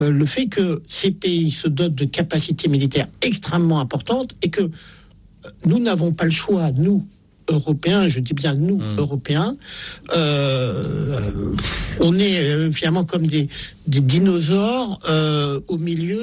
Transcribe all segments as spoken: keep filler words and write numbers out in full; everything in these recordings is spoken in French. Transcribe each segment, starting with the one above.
le fait que ces pays se dotent de capacités militaires extrêmement importantes et que nous n'avons pas le choix, nous, Européens, je dis bien nous, mmh. Européens, euh, on est euh, finalement comme des, des dinosaures euh, au milieu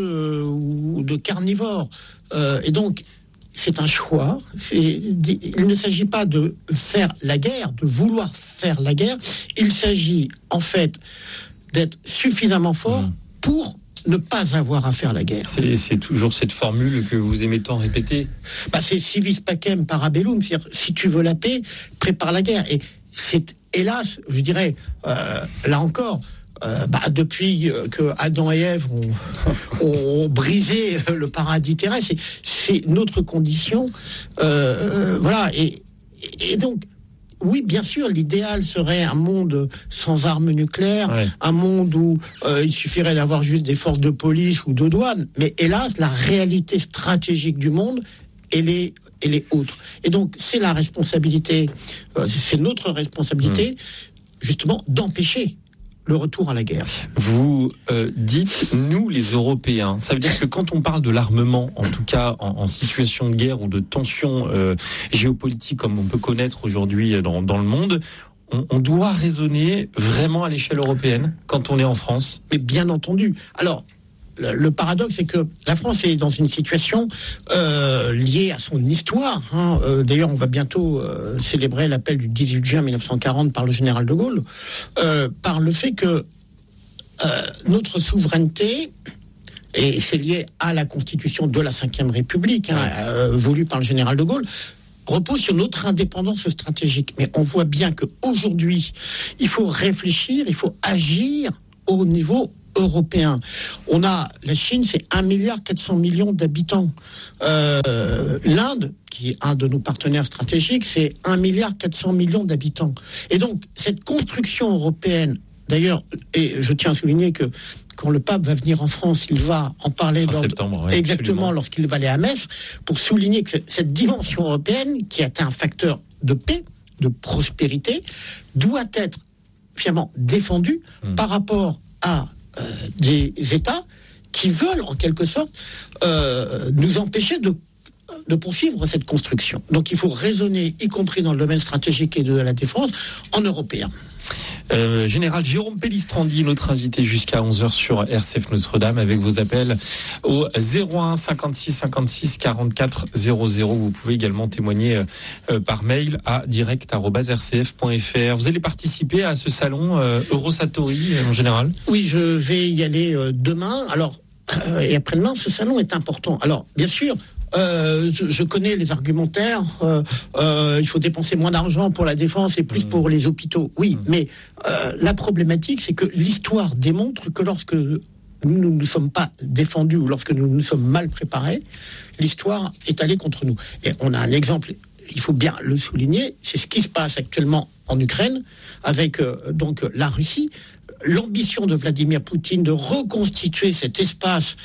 euh, de carnivores. Euh, et donc, c'est un choix. C'est, il ne s'agit pas de faire la guerre, de vouloir faire la guerre. Il s'agit, en fait, d'être suffisamment fort mmh. pour ne pas avoir à faire la guerre. C'est, c'est toujours cette formule que vous aimez tant répéter. Bah, c'est civis pacem parabellum, c'est-à-dire si tu veux la paix, prépare la guerre. Et c'est, hélas, je dirais, euh, là encore, euh, bah, depuis que Adam et Ève ont, ont brisé le paradis terrestre, c'est, c'est notre condition. Euh, voilà. Et, et donc, oui, bien sûr, l'idéal serait un monde sans armes nucléaires, ouais. un monde où euh, il suffirait d'avoir juste des forces de police ou de douane. Mais hélas, la réalité stratégique du monde, elle est, elle est autre. Et donc, c'est la responsabilité, euh, c'est notre responsabilité, mmh. justement, d'empêcher le retour à la guerre. Vous euh, dites, nous les Européens, ça veut dire que quand on parle de l'armement, en tout cas en, en situation de guerre ou de tension euh, géopolitique comme on peut connaître aujourd'hui dans, dans le monde, on, on doit raisonner vraiment à l'échelle européenne quand on est en France. Mais bien entendu. Alors, le, le paradoxe, c'est que la France est dans une situation euh, liée à son histoire. Hein. Euh, d'ailleurs, on va bientôt euh, célébrer l'appel du dix-huit juin mille neuf cent quarante par le général de Gaulle, euh, par le fait que euh, notre souveraineté, et c'est lié à la constitution de la cinquième République, hein, euh, voulue par le général de Gaulle, repose sur notre indépendance stratégique. Mais on voit bien qu'aujourd'hui, il faut réfléchir, il faut agir au niveau européen. On a, la Chine, c'est un milliard quatre cents millions d'habitants. Euh, L'Inde, qui est un de nos partenaires stratégiques, c'est un milliard quatre cents millions d'habitants. Et donc, cette construction européenne, d'ailleurs, et je tiens à souligner que quand le pape va venir en France, il va en parler fin septembre, oui, exactement absolument. Lorsqu'il va aller à Metz, pour souligner que cette dimension européenne, qui est un facteur de paix, de prospérité, doit être finalement défendue mmh. par rapport à Euh, des États qui veulent en quelque sorte euh, nous empêcher de, de poursuivre cette construction. Donc il faut raisonner, y compris dans le domaine stratégique et de la défense, en européen. Euh, Général Jérôme Pellistrandi, notre invité jusqu'à onze heures sur R C F Notre-Dame, avec vos appels au zéro un cinquante-six cinquante-six quarante-quatre zéro zéro. Vous pouvez également témoigner euh, par mail à direct arobase r c f point f r. Vous allez participer à ce salon euh, Eurosatori en général ? Oui, je vais y aller euh, demain. Alors, euh, et après-demain, ce salon est important. Alors, bien sûr, Euh, je, je connais les argumentaires. Euh, euh, il faut dépenser moins d'argent pour la défense et plus mmh. pour les hôpitaux. Oui, mmh. mais euh, la problématique, c'est que l'histoire démontre que lorsque nous ne nous sommes pas défendus ou lorsque nous nous sommes mal préparés, l'histoire est allée contre nous. Et on a un exemple, il faut bien le souligner, c'est ce qui se passe actuellement en Ukraine avec euh, donc la Russie. L'ambition de Vladimir Poutine de reconstituer cet espace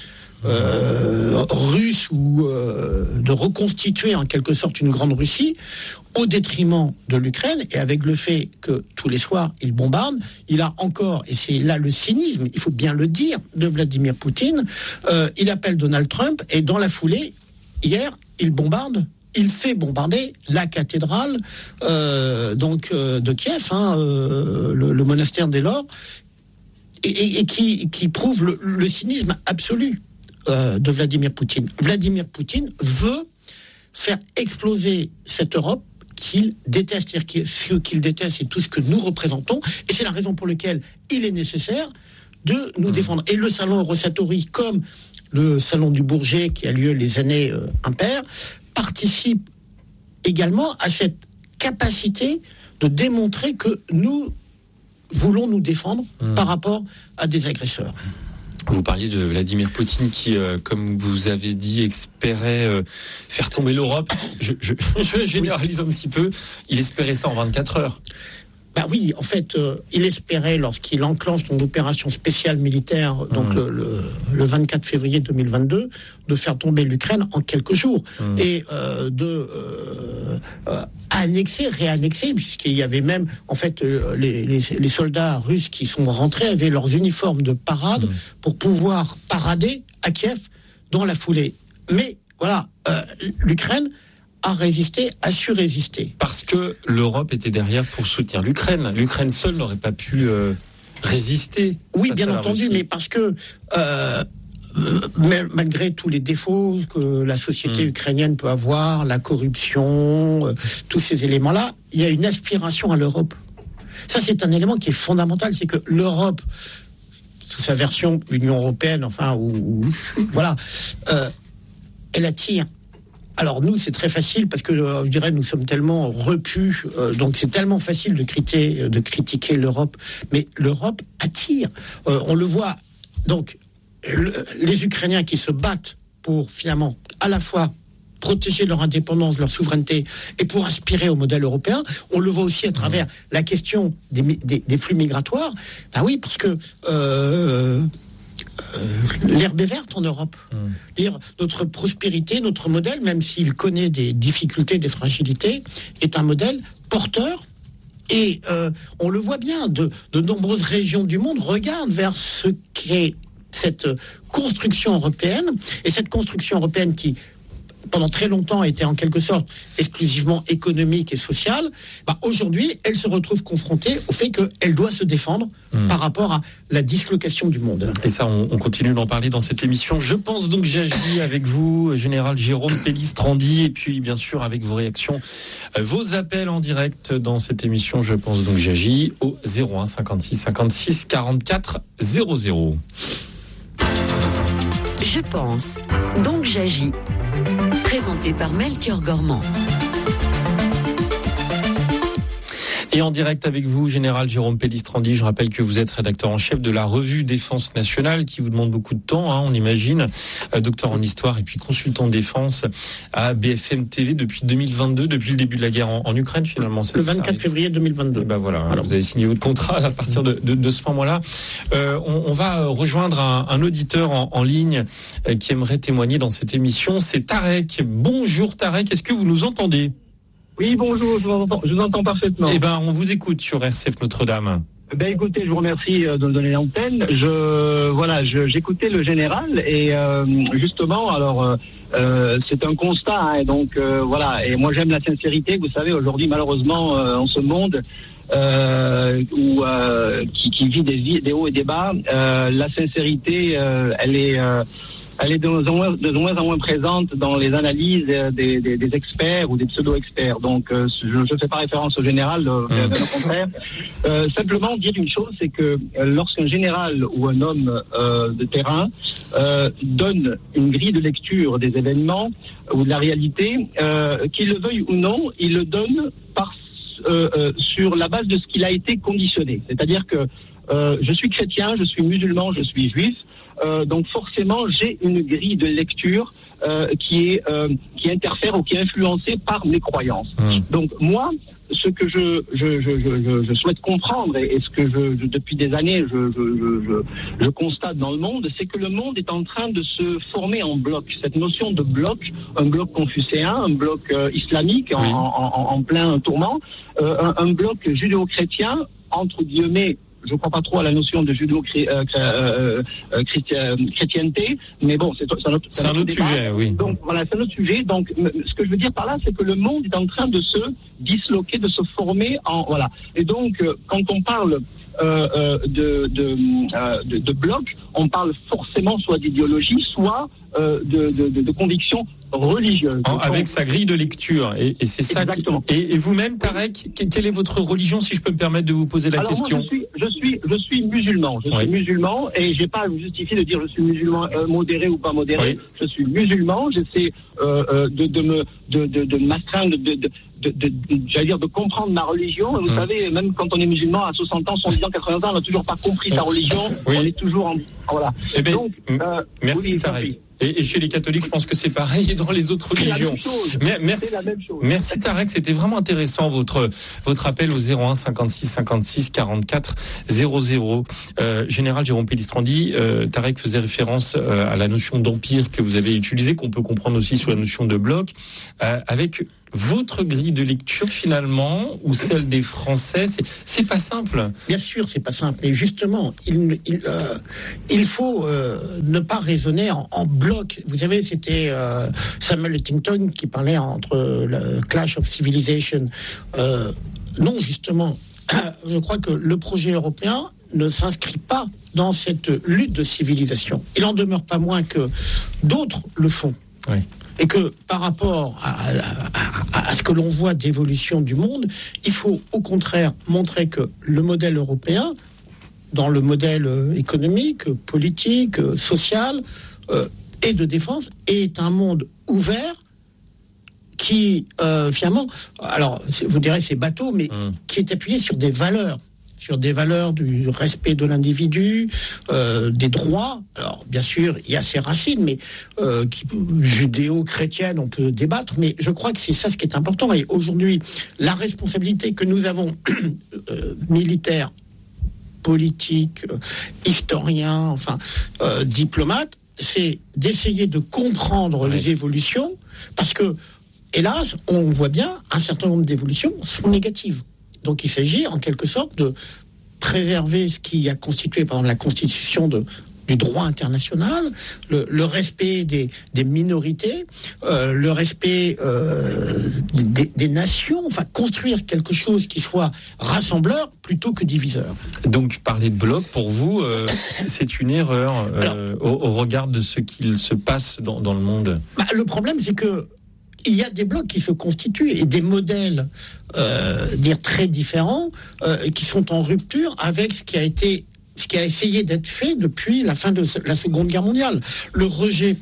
Euh, russe ou euh, de reconstituer en quelque sorte une grande Russie au détriment de l'Ukraine, et avec le fait que tous les soirs il bombarde, il a encore, et c'est là le cynisme, il faut bien le dire, de Vladimir Poutine, euh, il appelle Donald Trump, et dans la foulée, hier, il bombarde il fait bombarder la cathédrale euh, donc euh, de Kiev, hein, euh, le, le monastère d'Elor, et, et, et qui, qui prouve le, le cynisme absolu Euh, de Vladimir Poutine. Vladimir Poutine veut faire exploser cette Europe qu'il déteste, c'est-à-dire que ce qu'il déteste, c'est tout ce que nous représentons, et c'est la raison pour laquelle il est nécessaire de nous mmh. défendre. Et le salon Eurosatori, comme le salon du Bourget qui a lieu les années euh, impaires, participe également à cette capacité de démontrer que nous voulons nous défendre mmh. par rapport à des agresseurs. Vous parliez de Vladimir Poutine qui, euh, comme vous avez dit, espérait euh, faire tomber l'Europe. Je, je, je généralise un petit peu. Il espérait ça en vingt-quatre heures. Bah oui, en fait, euh, il espérait, lorsqu'il enclenche son opération spéciale militaire, donc mmh. le, le, le vingt-quatre février deux mille vingt-deux, de faire tomber l'Ukraine en quelques jours mmh. et euh, de euh, euh, annexer, réannexer, puisqu'il y avait même, en fait, euh, les, les, les soldats russes qui sont rentrés avaient leurs uniformes de parade mmh. pour pouvoir parader à Kiev dans la foulée. Mais voilà, euh, l'Ukraine a résisté, a su résister. Parce que l'Europe était derrière pour soutenir l'Ukraine. L'Ukraine seule n'aurait pas pu euh, résister. Oui, bien entendu, mais parce que euh, malgré tous les défauts que la société mmh. ukrainienne peut avoir, la corruption, euh, tous ces éléments-là, il y a une aspiration à l'Europe. Ça, c'est un élément qui est fondamental, c'est que l'Europe, sous sa version Union européenne, enfin, ou, ou voilà, euh, elle attire. Alors nous, c'est très facile parce que euh, je dirais nous sommes tellement repus, euh, donc c'est tellement facile de critiquer, de critiquer l'Europe. Mais l'Europe attire. Euh, on le voit. Donc le, les Ukrainiens qui se battent pour finalement à la fois protéger leur indépendance, leur souveraineté, et pour aspirer au modèle européen. On le voit aussi à travers la question des, des, des flux migratoires. Ben oui, parce que euh, Euh, l'herbe est verte en Europe. Mmh. Dire notre prospérité, notre modèle, même s'il connaît des difficultés, des fragilités, est un modèle porteur. Et euh, on le voit bien, de, de nombreuses régions du monde regardent vers ce qu'est cette construction européenne. Et cette construction européenne qui, pendant très longtemps, était en quelque sorte exclusivement économique et sociale, bah aujourd'hui, elle se retrouve confrontée au fait qu'elle doit se défendre mmh. par rapport à la dislocation du monde. Et ça, on, on continue d'en parler dans cette émission. Je pense donc j'agis avec vous, Général Jérôme Pellistrandi, et puis bien sûr avec vos réactions, vos appels en direct dans cette émission. Je pense donc j'agis au zéro un cinquante-six cinquante-six quarante-quatre zéro zéro. Je pense, donc j'agis. Présenté par Melchior Gormand. Et en direct avec vous, Général Jérôme Pellistrandi. Je rappelle que vous êtes rédacteur en chef de la revue Défense Nationale, qui vous demande beaucoup de temps, hein, on imagine. Euh, docteur en histoire et puis consultant de défense à B F M T V depuis deux mille vingt-deux, depuis le début de la guerre en, en Ukraine, finalement. Le vingt-quatre février deux mille vingt-deux. Et ben voilà, alors, vous avez signé votre contrat à partir de, de, de ce moment-là. Euh, on, on va rejoindre un, un auditeur en, en ligne euh, qui aimerait témoigner dans cette émission. C'est Tarek. Bonjour Tarek, est-ce que vous nous entendez ? Oui, bonjour, je vous entends, je vous entends parfaitement. Eh ben, on vous écoute sur R C F Notre-Dame. Ben écoutez, je vous remercie de me donner l'antenne. Je voilà, je, j'écoutais le général et euh, justement, alors euh, c'est un constat, hein, donc euh, voilà. Et moi j'aime la sincérité. Vous savez, aujourd'hui malheureusement, euh, en ce monde euh, où euh, qui, qui vit des, des hauts et des bas, euh, la sincérité, euh, elle est euh, elle est de moins, de moins en moins présente dans les analyses des, des, des experts ou des pseudo-experts. Donc, euh, je ne fais pas référence au général, euh, mmh. bien au contraire. Euh, simplement dire une chose, c'est que euh, lorsqu'un général ou un homme euh, de terrain euh, donne une grille de lecture des événements ou de la réalité, euh, qu'il le veuille ou non, il le donne par, euh, euh, sur la base de ce qu'il a été conditionné. C'est-à-dire que euh, je suis chrétien, je suis musulman, je suis juif. Euh, donc forcément, j'ai une grille de lecture euh, qui est euh, qui interfère ou qui est influencée par mes croyances. Mmh. Donc moi, ce que je je, je, je, je souhaite comprendre et, et ce que je, je depuis des années je, je, je, je constate dans le monde, c'est que le monde est en train de se former en bloc. Cette notion de bloc, un bloc confucéen, un bloc euh, islamique en, oui. en, en, en plein tourment, euh, un, un bloc judéo-chrétien entre guillemets. Je ne crois pas trop à la notion de judéo-chrétienté, mais bon, c'est, c'est un autre, c'est un autre sujet, oui. Donc voilà, c'est un autre sujet. Donc, ce que je veux dire par là, c'est que le monde est en train de se disloquer, de se former en voilà. Et donc, quand on parle euh, euh, de, de, euh, de, de bloc, on parle forcément soit d'idéologie, soit euh, de, de, de, de conviction religieuse. En, avec sa grille de lecture, et, et c'est ça. Exactement. Qui, et, et vous-même, Tarek, quelle est votre religion, si je peux me permettre de vous poser la Alors question? Moi, je suis, je suis, je suis musulman. Je oui. suis musulman, et j'ai pas à vous justifier de dire je suis musulman euh, modéré ou pas modéré. Oui. Je suis musulman. J'essaie euh, euh, de, de me, de, de, de m'astreindre, de, de De, de, de, j'allais dire de comprendre ma religion. Vous mmh. savez, même quand on est musulman à soixante ans, soixante-dix ans, quatre-vingts ans, on n'a toujours pas compris sa religion. Oui. On est toujours en, Voilà. Eh ben, Donc, euh, merci oui, Tarek. Et, et chez les catholiques, je pense que c'est pareil, et dans les autres c'est religions. Mais, merci, la même chose. merci Tarek, c'était vraiment intéressant votre votre appel au zéro un cinquante-six cinquante-six quarante-quatre zéro zéro. Euh, Général Jérôme Pellistrandi, euh, Tarek faisait référence euh, à la notion d'empire que vous avez utilisée, qu'on peut comprendre aussi sous la notion de bloc, euh, avec votre grille de lecture finalement ou celle des Français, c'est c'est pas simple. Bien sûr, c'est pas simple. Mais justement, il il, euh, il faut euh, ne pas raisonner en, en bloc. Vous savez, c'était euh, Samuel Huntington qui parlait entre le clash of civilization. Euh, non, justement, je crois que le projet européen ne s'inscrit pas dans cette lutte de civilisation. Il en demeure pas moins que d'autres le font. Oui. Et que par rapport à, à, à, à ce que l'on voit d'évolution du monde, il faut au contraire montrer que le modèle européen, dans le modèle économique, politique, social euh, et de défense, est un monde ouvert qui, euh, finalement, alors vous direz c'est bateau, mais mmh. qui est appuyé sur des valeurs. sur des valeurs du respect de l'individu, euh, des droits. Alors, bien sûr, il y a ses racines, mais euh, qui, judéo-chrétiennes, on peut débattre, mais je crois que c'est ça ce qui est important. Et aujourd'hui, la responsabilité que nous avons, euh, militaires, politiques, euh, historiens, enfin, euh, diplomates, c'est d'essayer de comprendre oui. les évolutions, parce que, hélas, on voit bien, un certain nombre d'évolutions sont négatives. Donc il s'agit en quelque sorte de préserver ce qui a constitué, par exemple, la constitution de, du droit international, le, le respect des, des minorités, euh, le respect euh, des, des nations, enfin construire quelque chose qui soit rassembleur plutôt que diviseur. Donc parler de bloc, pour vous, euh, c'est une erreur euh, Alors, au, au regard de ce qu'il se passe dans, dans le monde. Bah, le problème, c'est que il y a des blocs qui se constituent et des modèles euh, dire très différents euh, qui sont en rupture avec ce qui a été, ce qui a essayé d'être fait depuis la fin de la Seconde Guerre mondiale. Le rejet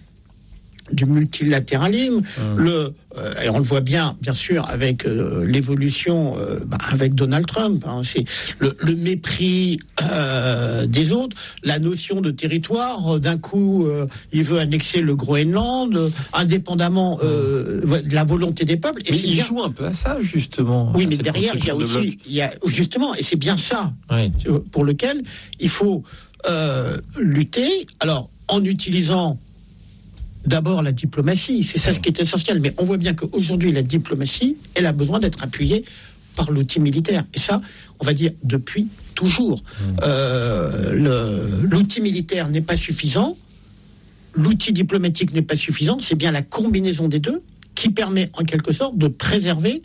du multilatéralisme, mmh. le euh, et on le voit bien, bien sûr, avec euh, l'évolution euh, bah, avec Donald Trump. Hein, c'est le, le mépris euh, des autres, la notion de territoire. Euh, d'un coup, euh, il veut annexer le Groenland, euh, indépendamment euh, mmh. de la volonté des peuples. Et mais il bien... joue un peu à ça, justement. Oui, mais derrière, il y a aussi, il y a justement, et c'est bien ça oui. pour lequel il faut euh, lutter. Alors, en utilisant d'abord la diplomatie, c'est ça ce qui est essentiel. Mais on voit bien qu'aujourd'hui, la diplomatie, elle a besoin d'être appuyée par l'outil militaire. Et ça, on va dire depuis toujours. Mmh. Euh, le, l'outil militaire n'est pas suffisant, l'outil diplomatique n'est pas suffisant, c'est bien la combinaison des deux qui permet en quelque sorte de préserver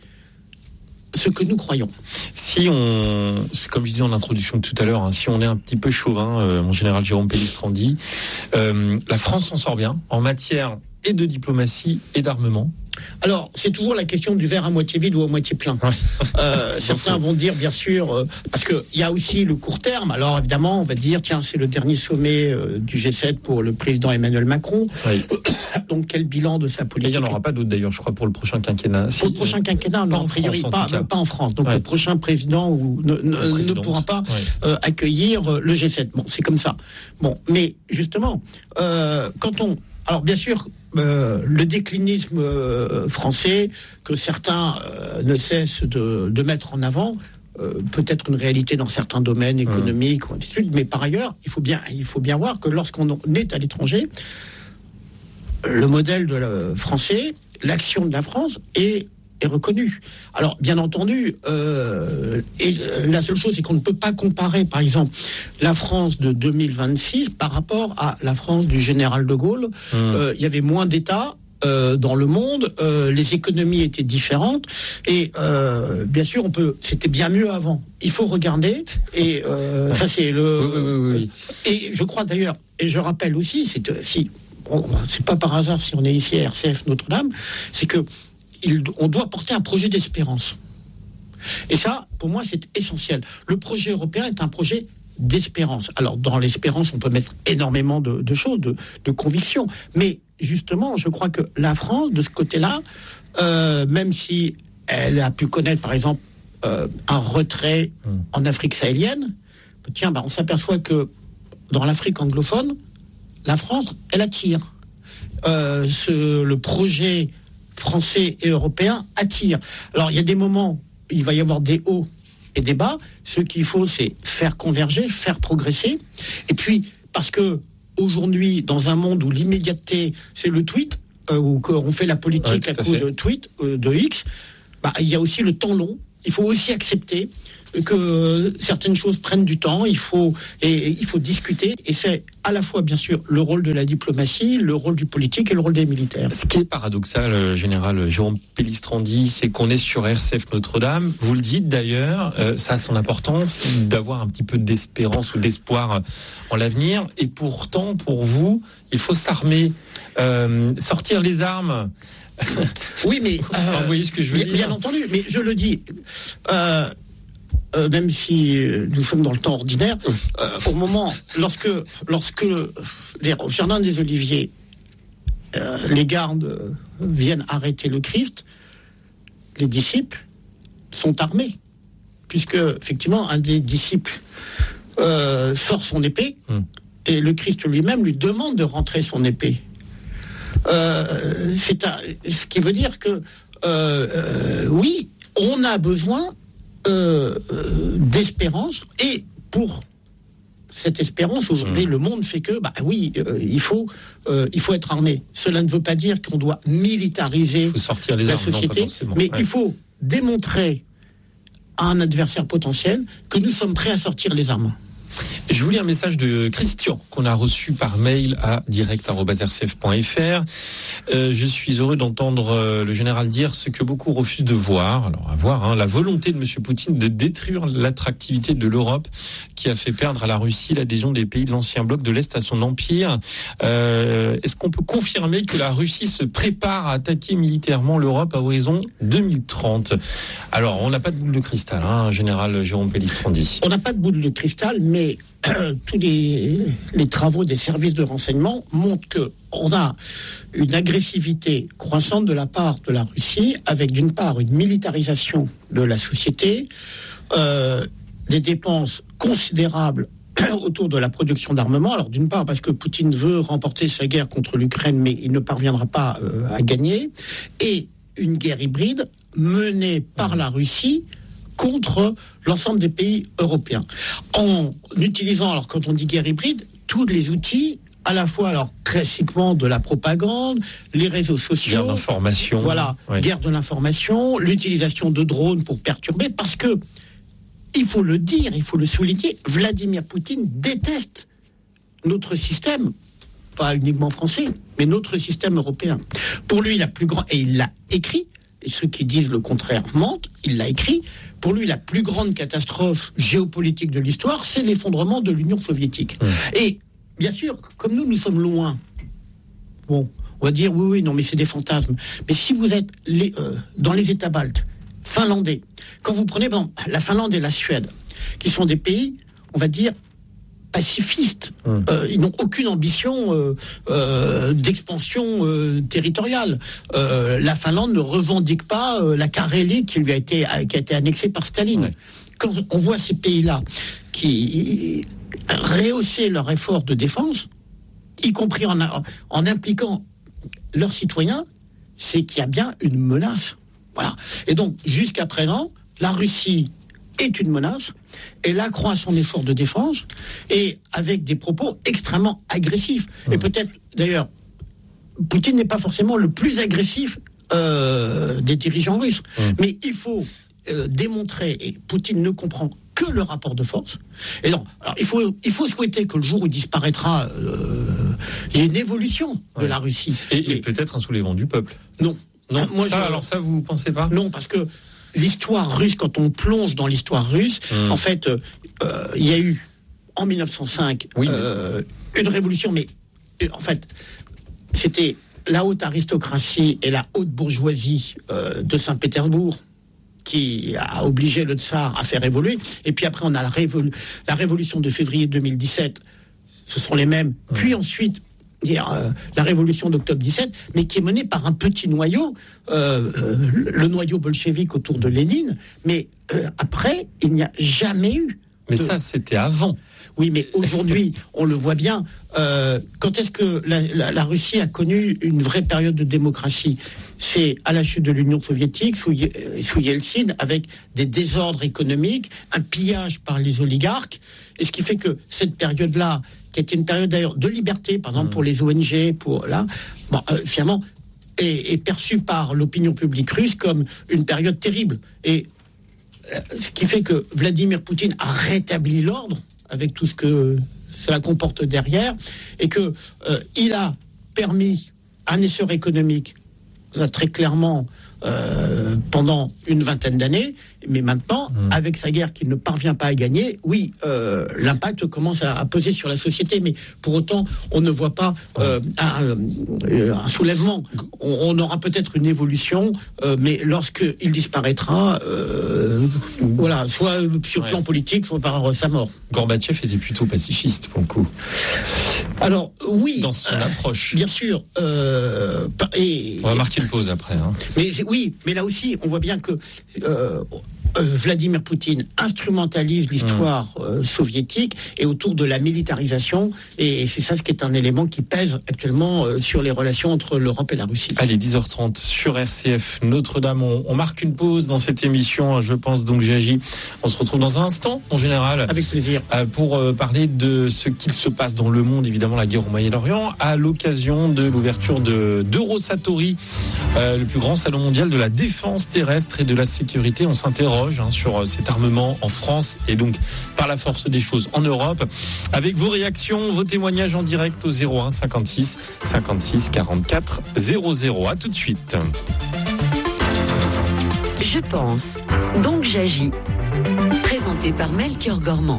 ce que nous croyons. Si on, comme je disais en introduction tout à l'heure, hein, si on est un petit peu chauvin, euh, mon général Jérôme Pellistrandi, euh, la France s'en sort bien en matière et de diplomatie et d'armement. Alors, c'est toujours la question du verre à moitié vide ou à moitié plein. Euh, certains vont dire, bien sûr, euh, parce qu'il y a aussi le court terme. Alors, évidemment, on va dire, tiens, c'est le dernier sommet euh, du G sept pour le président Emmanuel Macron. Oui. Donc, quel bilan de sa politique ? Et il n'y en aura pas d'autres, d'ailleurs, je crois, pour le prochain quinquennat. Pour le prochain quinquennat, non, a priori, pas, pas, pas en France. Donc, ouais. le prochain président ou, ne, ne, ne pourra pas ouais. euh, accueillir le G sept. Bon, c'est comme ça. Bon, mais justement, euh, quand on... Alors bien sûr, euh, le déclinisme euh, français que certains euh, ne cessent de, de mettre en avant euh, peut être une réalité dans certains domaines économiques, mmh. ou ainsi de suite. Mais par ailleurs, il faut bien, il faut bien voir que lorsqu'on est à l'étranger, le modèle de la, français, l'action de la France est est reconnu. Alors, bien entendu, euh, et la seule chose, c'est qu'on ne peut pas comparer, par exemple, la France de deux mille vingt-six par rapport à la France du général de Gaulle. Mmh. Euh, il y avait moins d'États euh, dans le monde, euh, les économies étaient différentes, et euh, bien sûr, on peut. C'était bien mieux avant. Il faut regarder, et euh, ça, c'est le. Oui, oui, oui, oui. Et je crois d'ailleurs, et je rappelle aussi, c'est si. On, c'est pas par hasard si on est ici à R C F Notre-Dame, c'est que Il, on doit porter un projet d'espérance. Et ça, pour moi, c'est essentiel. Le projet européen est un projet d'espérance. Alors, dans l'espérance, on peut mettre énormément de, de choses, de, de convictions. Mais justement, je crois que la France, de ce côté-là, euh, même si elle a pu connaître, par exemple, euh, un retrait mmh. en Afrique sahélienne, tiens, bah, on s'aperçoit que dans l'Afrique anglophone, la France, elle attire. Euh, ce, le projet français et européen attire. Alors, il y a des moments, il va y avoir des hauts et des bas. Ce qu'il faut, c'est faire converger, faire progresser. Et puis, parce que aujourd'hui, dans un monde où l'immédiateté, c'est le tweet, euh, où on fait la politique ouais, à coup de tweet, euh, de X, bah, il y a aussi le temps long. Il faut aussi accepter que certaines choses prennent du temps, il faut, et, il faut discuter, et c'est à la fois, bien sûr, le rôle de la diplomatie, le rôle du politique et le rôle des militaires. Ce qui est paradoxal, général Jérôme Pellistrandi, c'est qu'on est sur R C F Notre-Dame, vous le dites d'ailleurs, euh, ça a son importance d'avoir un petit peu d'espérance ou d'espoir en l'avenir, et pourtant, pour vous, il faut s'armer, euh, sortir les armes. Oui, mais... Euh, enfin, vous voyez ce que je veux bien, dire. Bien entendu, mais je le dis... Euh, Euh, même si euh, nous sommes dans le temps ordinaire, euh, au moment, lorsque, lorsque les, au Jardin des Oliviers, euh, les gardes euh, viennent arrêter le Christ, les disciples sont armés, puisque, effectivement, un des disciples euh, sort son épée, mm. et le Christ lui-même lui demande de rentrer son épée. Euh, c'est un, ce qui veut dire que, euh, euh, oui, on a besoin Euh, euh, d'espérance, et pour cette espérance aujourd'hui, mmh. le monde fait que bah oui, euh, il faut euh, il faut être armé. Cela ne veut pas dire qu'on doit militariser faut sortir les la armes, société, non, mais ouais. il faut démontrer à un adversaire potentiel que nous sommes prêts à sortir les armes. Je vous lis un message de Christian qu'on a reçu par mail à direct arobase r c f point f r. Euh, je suis heureux d'entendre euh, le général dire ce que beaucoup refusent de voir. Alors, à voir, hein, la volonté de M. Poutine de détruire l'attractivité de l'Europe qui a fait perdre à la Russie l'adhésion des pays de l'ancien bloc de l'Est à son empire. Euh, est-ce qu'on peut confirmer que la Russie se prépare à attaquer militairement l'Europe à horizon deux mille trente? Alors, on n'a pas de boule de cristal, hein, général Jérôme Pellistrandi. On n'a pas de boule de cristal, mais euh, tous les, les travaux des services de renseignement montrent qu'on a une agressivité croissante de la part de la Russie, avec d'une part une militarisation de la société, euh, des dépenses considérables autour de la production d'armement. Alors d'une part parce que Poutine veut remporter sa guerre contre l'Ukraine, mais il ne parviendra pas euh, à gagner, et une guerre hybride menée par la Russie contre l'ensemble des pays européens. En utilisant, alors quand on dit guerre hybride, tous les outils, à la fois, alors classiquement de la propagande, les réseaux sociaux, guerre d'information, voilà, oui. guerre de l'information, l'utilisation de drones pour perturber, parce que il faut le dire, il faut le souligner, Vladimir Poutine déteste notre système, pas uniquement français, mais notre système européen. Pour lui, la plus grande, et il l'a écrit, et ceux qui disent le contraire mentent, il l'a écrit, pour lui, la plus grande catastrophe géopolitique de l'histoire, c'est l'effondrement de l'Union soviétique. Mmh. Et, bien sûr, comme nous, nous sommes loin, bon, on va dire, oui, oui, non, mais c'est des fantasmes. Mais si vous êtes les, euh, dans les États baltes, finlandais, quand vous prenez, bon, la Finlande et la Suède, qui sont des pays, on va dire, pacifistes. Mmh. Euh, ils n'ont aucune ambition euh, euh, d'expansion euh, territoriale. Euh, la Finlande ne revendique pas euh, la Carélie qui lui a été qui a été annexée par Staline. Ouais. Quand on voit ces pays-là qui rehausser leur effort de défense, y compris en, en impliquant leurs citoyens, c'est qu'il y a bien une menace. Voilà. Et donc jusqu'à présent, la Russie est une menace. Elle accroît son effort de défense, et avec des propos extrêmement agressifs. Mmh. Et peut-être, d'ailleurs, Poutine n'est pas forcément le plus agressif euh, des dirigeants russes. Mmh. Mais il faut euh, démontrer, et Poutine ne comprend que le rapport de force. Et non, alors il faut, il faut souhaiter que le jour où il disparaîtra, euh, il y ait une évolution de ouais. la Russie. Et, et, et peut-être un soulèvement du peuple. Non. Non, Moi, ça, je, alors ça, vous pensez pas? Non, parce que l'histoire russe, quand on plonge dans l'histoire russe, mmh. en fait, euh, il y a eu, en mille neuf cent cinq, oui, euh, mais... une révolution, mais euh, en fait, c'était la haute aristocratie et la haute bourgeoisie euh, de Saint-Pétersbourg qui a obligé le tsar à faire évoluer. Et puis après, on a la, révol- la révolution de février deux mille dix-sept, ce sont les mêmes. Mmh. Puis ensuite, dire, euh, la révolution d'octobre dix-sept, mais qui est menée par un petit noyau, euh, euh, le noyau bolchevique autour de Lénine. Mais euh, après, il n'y a jamais eu. Mais de... ça, c'était avant. Oui, mais aujourd'hui, on le voit bien. Euh, quand est-ce que la, la, la Russie a connu une vraie période de démocratie ? C'est à la chute de l'Union soviétique, sous, sous Yeltsin, avec des désordres économiques, un pillage par les oligarques, et ce qui fait que cette période-là, qui était une période d'ailleurs de liberté, par exemple mmh. pour les O N G, pour là, bon, euh, finalement, est, est perçue par l'opinion publique russe comme une période terrible. Et euh, ce qui fait que Vladimir Poutine a rétabli l'ordre avec tout ce que cela comporte derrière, et que euh, il a permis un essor économique très clairement euh, pendant une vingtaine d'années, mais maintenant, mmh. avec sa guerre qu'il ne parvient pas à gagner, oui, euh, l'impact commence à, à peser sur la société, mais pour autant, on ne voit pas euh, un, un soulèvement. On, on aura peut-être une évolution, euh, mais lorsqu'il disparaîtra, euh, voilà, soit sur le ouais. plan politique, soit par sa mort. Gorbatchev était plutôt pacifiste, pour le coup. Alors, oui. Dans son euh, approche. Bien sûr. Euh, et, on va marquer une pause après. Hein. Mais oui, mais là aussi, on voit bien que euh, euh, Vladimir Poutine instrumentalise l'histoire mmh. euh, soviétique et autour de la militarisation, et c'est ça ce qui est un élément qui pèse actuellement euh, sur les relations entre l'Europe et la Russie. Allez, dix heures trente sur R C F Notre-Dame. On, on marque une pause dans cette émission, je pense, donc j'agis. On se retrouve dans un instant, en général. Avec plaisir. Euh, pour euh, parler de ce qu'il se passe dans le monde, évidemment, la guerre au Moyen-Orient, à l'occasion de l'ouverture de, d'Eurosatori, euh, le plus grand salon mondial de la défense terrestre et de la sécurité. On s'interroge hein, sur euh, cet armement en France et donc par la force des choses en Europe. Avec vos réactions, vos témoignages en direct au zéro un cinquante-six cinquante-six quarante-quatre zéro zéro. À tout de suite. Je pense, donc j'agis. Présenté par Melchior Gormand.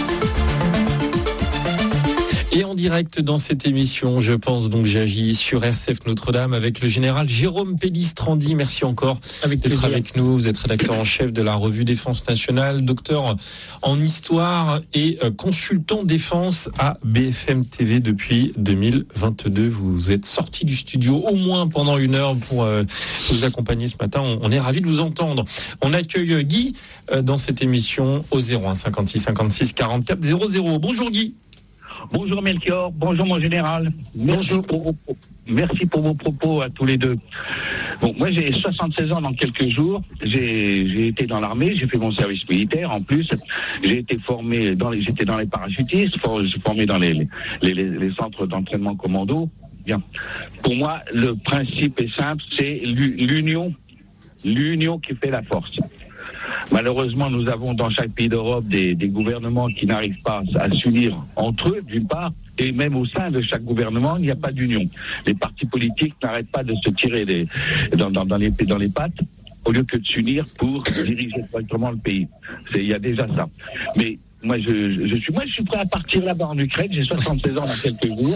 Et en direct dans cette émission, je pense donc j'agis sur R C F Notre-Dame avec le général Jérôme Pellistrandi. Merci encore avec d'être plaisir. avec nous. Vous êtes rédacteur en chef de la revue Défense Nationale, docteur en histoire et consultant défense à B F M T V depuis deux mille vingt-deux. Vous êtes sorti du studio au moins pendant une heure pour nous accompagner ce matin. On est ravis de vous entendre. On accueille Guy dans cette émission au zéro un cinquante-six cinquante-six quarante-quatre zéro zéro. Bonjour Guy. Bonjour Melchior, bonjour mon général. Merci bonjour. Pour vos, merci pour vos propos à tous les deux. Bon, moi j'ai soixante-seize ans dans quelques jours. J'ai, j'ai été dans l'armée, j'ai fait mon service militaire en plus. J'ai été formé dans les, j'étais dans les parachutistes, j'ai formé dans les, les, les, les centres d'entraînement commando. Bien. Pour moi, le principe est simple, c'est l'union, l'union qui fait la force. Malheureusement, nous avons dans chaque pays d'Europe des, des gouvernements qui n'arrivent pas à s'unir entre eux, d'une part, et même au sein de chaque gouvernement, il n'y a pas d'union. Les partis politiques n'arrêtent pas de se tirer des, dans, dans, dans, les, dans les pattes, au lieu que de s'unir pour diriger correctement le pays. C'est, il y a déjà ça. Mais moi, je, je suis, moi, je suis prêt à partir là-bas en Ukraine. J'ai soixante-seize ans dans quelques jours.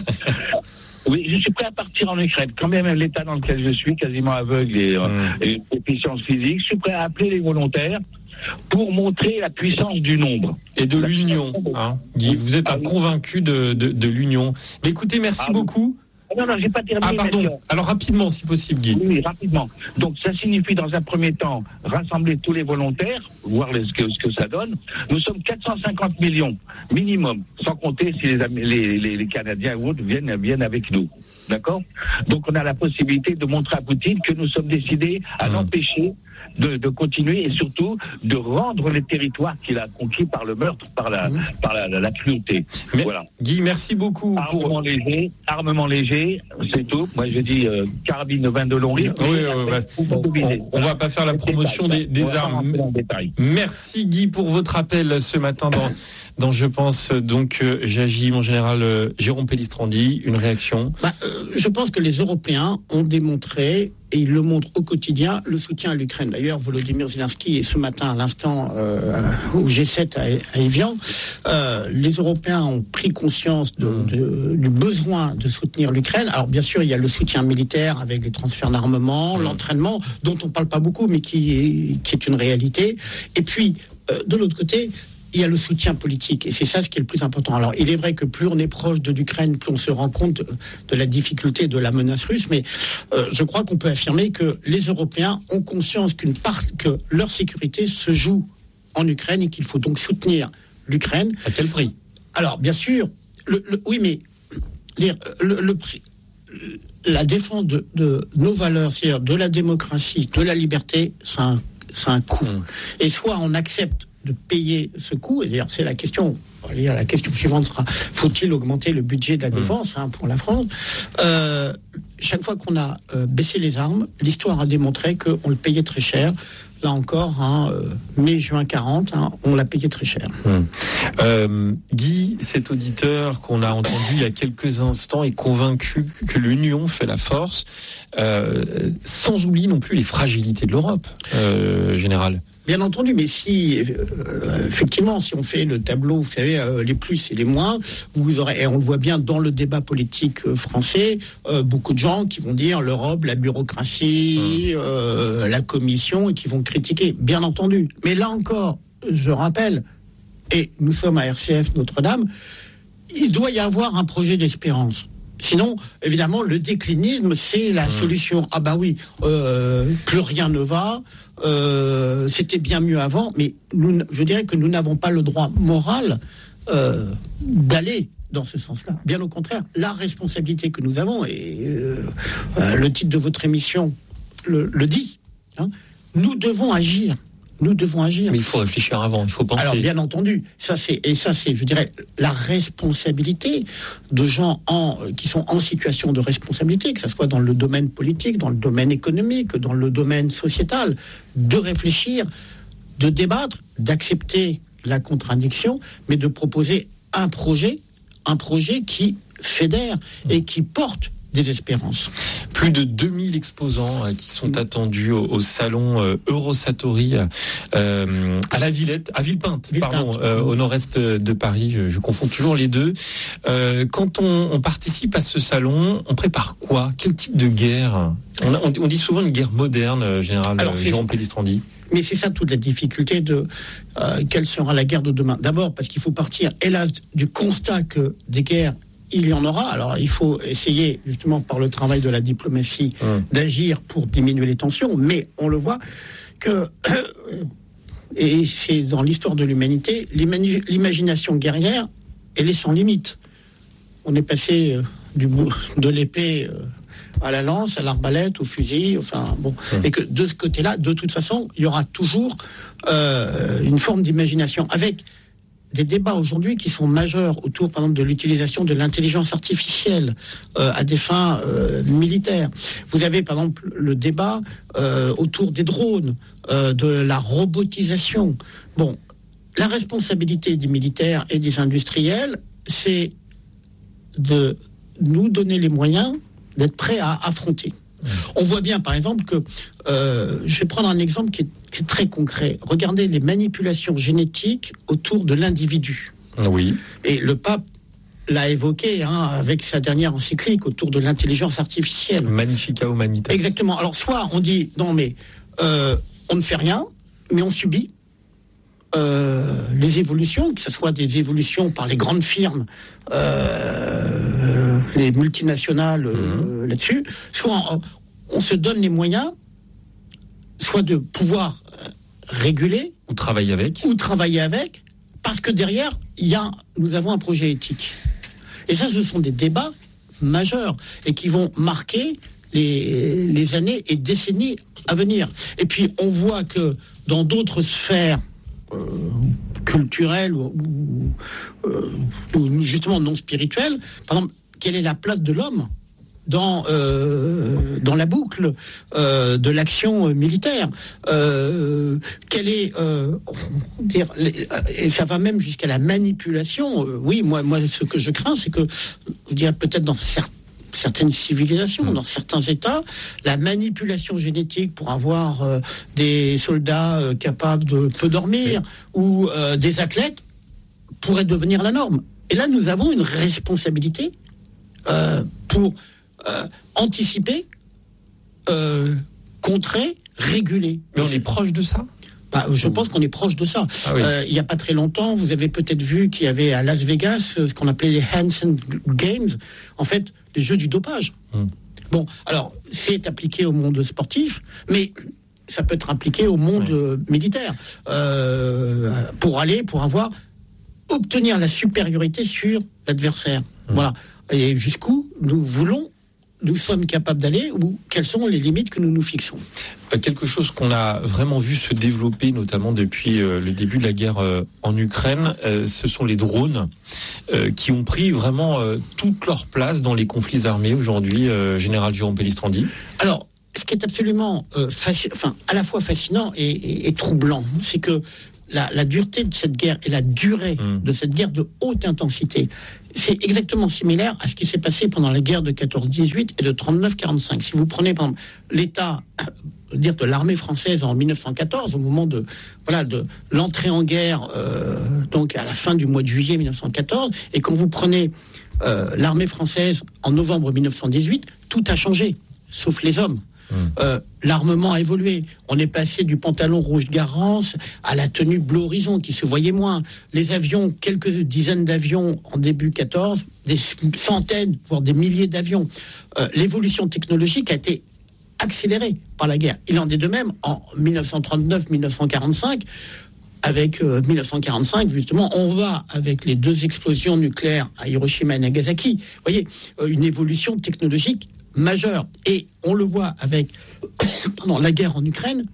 Oui, je suis prêt à partir en Ukraine. Quand même, l'état dans lequel je suis, quasiment aveugle et, euh, mmh. et une déficience physique, je suis prêt à appeler les volontaires pour montrer la puissance du nombre. Et de la l'union. Hein, Guy, vous êtes ah, un oui. convaincu de, de, de l'union. Mais écoutez, merci ah, beaucoup. Non, non, j'ai pas terminé. Ah, pardon. Melchior. Alors, rapidement, si possible, Guy. Oui, rapidement. Donc, ça signifie, dans un premier temps, rassembler tous les volontaires, voir les, ce, que, ce que ça donne. Nous sommes quatre cent cinquante millions, minimum, sans compter si les, les, les, les Canadiens ou autres viennent, viennent avec nous. D'accord ? Donc, on a la possibilité de montrer à Poutine que nous sommes décidés à mmh. l'empêcher de, de continuer et surtout de rendre les territoires qu'il a conquis par le meurtre, par la, mmh. par la, la, la cruauté. Mais, voilà. Guy, merci beaucoup. Armement pour... léger, armement léger, c'est tout. Moi, je dis euh, carabine vingt de long rythme. Oui, oui, ouais. on, on va pas faire la promotion des, des armes. Merci Guy pour votre appel ce matin dans, dans je pense donc euh, j'agis mon général euh, Jérôme Pellistrandi. Une réaction. Bah, euh, je pense que les Européens ont démontré, et ils le montrent au quotidien, le soutien à l'Ukraine. D'ailleurs, Volodymyr Zelensky est ce matin à l'instant euh, au G sept à, à Évian. Euh, les Européens ont pris conscience de, de, du besoin de soutenir l'Ukraine. Alors bien sûr, il y a le soutien militaire avec les transferts d'armement, mmh. l'entraînement, dont on ne parle pas beaucoup, mais qui est, qui est une réalité. Et puis, euh, de l'autre côté, il y a le soutien politique, et c'est ça ce qui est le plus important. Alors, il est vrai que plus on est proche de l'Ukraine, plus on se rend compte de la difficulté de la menace russe, mais euh, je crois qu'on peut affirmer que les Européens ont conscience qu'une part, que leur sécurité se joue en Ukraine et qu'il faut donc soutenir l'Ukraine. À quel prix ? Alors, bien sûr, le, le, oui, mais les, le, le prix, la défense de, de nos valeurs, c'est-à-dire de la démocratie, de la liberté, c'est un, c'est un coût. Mmh. Et soit on accepte de payer ce coût, et d'ailleurs, c'est la question. La question suivante sera, faut-il augmenter le budget de la défense hein, pour la France euh, Chaque fois qu'on a euh, baissé les armes, l'histoire a démontré qu'on le payait très cher. Là encore, hein, euh, mai-juin quarante, hein, on l'a payé très cher. Hum. Euh, Guy, cet auditeur qu'on a entendu il y a quelques instants est convaincu que l'union fait la force, euh, sans oublier non plus les fragilités de l'Europe, euh, général. Bien entendu, mais si euh, effectivement, si on fait le tableau, vous savez, euh, les plus et les moins, vous aurez, et on le voit bien dans le débat politique euh, français, euh, beaucoup de gens qui vont dire l'Europe, la bureaucratie, mmh. euh, la Commission, et qui vont critiquer, bien entendu. Mais là encore, je rappelle, et nous sommes à R C F Notre-Dame, il doit y avoir un projet d'espérance. Sinon, évidemment, le déclinisme, c'est la mmh. solution. Ah bah oui, euh, plus rien ne va, euh, c'était bien mieux avant, mais nous, je dirais que nous n'avons pas le droit moral euh, d'aller dans ce sens-là. Bien au contraire, la responsabilité que nous avons, et euh, euh, le titre de votre émission le, le dit, hein, nous devons agir. Nous devons agir. Mais il faut réfléchir avant, il faut penser. Alors, bien entendu, ça c'est, et ça c'est, je dirais, la responsabilité de gens en, qui sont en situation de responsabilité, que ce soit dans le domaine politique, dans le domaine économique, dans le domaine sociétal, de réfléchir, de débattre, d'accepter la contradiction, mais de proposer un projet, un projet qui fédère et qui porte des espérances. Plus de deux mille exposants euh, qui sont mmh. attendus au, au salon euh, Eurosatori euh, à la Villette, à Villepinte, Villepinte. pardon, euh, au nord-est de Paris. Je, je confonds toujours les deux. Euh, quand on, on participe à ce salon, on prépare quoi ? Quel type de guerre ? on, a, on, on dit souvent une guerre moderne, euh, général Alors, Jérôme Pellistrandi. Mais c'est ça toute la difficulté de euh, quelle sera la guerre de demain. D'abord parce qu'il faut partir, hélas, du constat que des guerres il y en aura. Alors, il faut essayer, justement, par le travail de la diplomatie, mmh. d'agir pour diminuer les tensions. Mais on le voit que, et c'est dans l'histoire de l'humanité, l'imagination guerrière, elle est sans limite. On est passé euh, du bout de l'épée euh, à la lance, à l'arbalète, au fusil, enfin, bon. Mmh. Et que de ce côté-là, de toute façon, il y aura toujours euh, une forme d'imagination avec des débats aujourd'hui qui sont majeurs autour, par exemple, de l'utilisation de l'intelligence artificielle euh, à des fins euh, militaires. Vous avez, par exemple, le débat euh, autour des drones, euh, de la robotisation. Bon, la responsabilité des militaires et des industriels, c'est de nous donner les moyens d'être prêts à affronter. On voit bien, par exemple, que euh, je vais prendre un exemple qui est, qui est très concret. Regardez les manipulations génétiques autour de l'individu. Oui. Et le pape l'a évoqué hein, avec sa dernière encyclique autour de l'intelligence artificielle. Magnifica Humanitas. Exactement. Alors, soit on dit non, mais euh, on ne fait rien, mais on subit. Euh, les évolutions, que ce soit des évolutions par les grandes firmes, euh, les multinationales euh, mmh. là-dessus, soit on, on se donne les moyens, soit de pouvoir réguler, ou travailler avec, ou travailler avec, parce que derrière, il y a, nous avons un projet éthique. Et ça, ce sont des débats majeurs et qui vont marquer les, les années et décennies à venir. Et puis, on voit que dans d'autres sphères Euh, culturelle ou, ou, euh, ou justement non spirituelle, par exemple, quelle est la place de l'homme dans, euh, dans la boucle euh, de l'action militaire euh, quelle est euh, dire, et ça va même jusqu'à la manipulation. Euh, oui, moi, moi, ce que je crains, c'est que, je dirais peut-être dans certains certaines civilisations, dans certains États, la manipulation génétique pour avoir euh, des soldats euh, capables de peu dormir ou euh, des athlètes pourrait devenir la norme. Et là, nous avons une responsabilité euh, pour euh, anticiper, euh, contrer, réguler. Mais on est proche de ça ? Bah, je pense qu'on est proche de ça. Ah oui. euh, il n'y a pas très longtemps, vous avez peut-être vu qu'il y avait à Las Vegas ce qu'on appelait les Hansen Games, en fait, les jeux du dopage. Hum. Bon, alors, c'est appliqué au monde sportif, mais ça peut être appliqué au monde oui. militaire. Euh, pour aller, pour avoir obtenir la supériorité sur l'adversaire. Mmh. Voilà. Et jusqu'où nous voulons, nous sommes capables d'aller, ou quelles sont les limites que nous nous fixons. Quelque chose qu'on a vraiment vu se développer, notamment depuis euh, le début de la guerre euh, en Ukraine, euh, ce sont les drones euh, qui ont pris vraiment euh, toute leur place dans les conflits armés aujourd'hui, euh, Général Jérôme Pellistrandi. Alors, ce qui est absolument, euh, faci- enfin, à la fois fascinant et, et, et troublant, c'est que la, la dureté de cette guerre et la durée mmh. de cette guerre de haute intensité, c'est exactement similaire à ce qui s'est passé pendant la guerre de quatorze dix-huit et de trente-neuf quarante-cinq. Si vous prenez, par exemple, l'état euh, dire de l'armée française en dix-neuf cent quatorze, au moment de voilà de l'entrée en guerre, euh, donc à la fin du mois de juillet dix-neuf cent quatorze, et quand vous prenez euh, l'armée française en novembre dix-neuf cent dix-huit, tout a changé, sauf les hommes. Euh, l'armement a évolué. On est passé du pantalon rouge Garance à la tenue bleu horizon qui se voyait moins. Les avions, quelques dizaines d'avions en début quatorze, des centaines, voire des milliers d'avions. Euh, l'évolution technologique a été accélérée par la guerre. Il en est de même en dix-neuf cent trente-neuf dix-neuf cent quarante-cinq. Avec euh, dix-neuf cent quarante-cinq, justement, on va avec les deux explosions nucléaires à Hiroshima et Nagasaki. Vous voyez, euh, une évolution technologique majeure. Et on le voit avec pardon, la guerre en Ukraine.